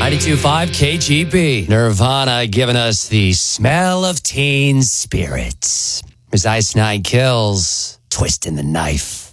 92.5 KGB. Nirvana giving us the smell of teen spirits. As Ice Nine Kills, twisting the knife.